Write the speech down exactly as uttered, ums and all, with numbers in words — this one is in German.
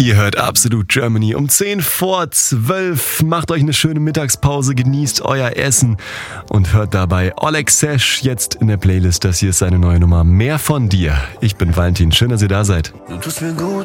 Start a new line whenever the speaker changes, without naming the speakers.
Ihr hört Absolut Germany um zehn vor zwölf. Macht euch eine schöne Mittagspause, genießt euer Essen und hört dabei Oleg Sesh jetzt in der Playlist. Das hier ist seine neue Nummer Mehr von dir. Ich bin Valentin, schön, dass ihr da seid.
Du tust mir gut.